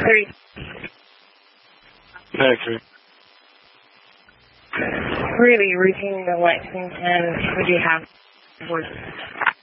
3. Negative. Really, reaching the Lexington, would you have voice?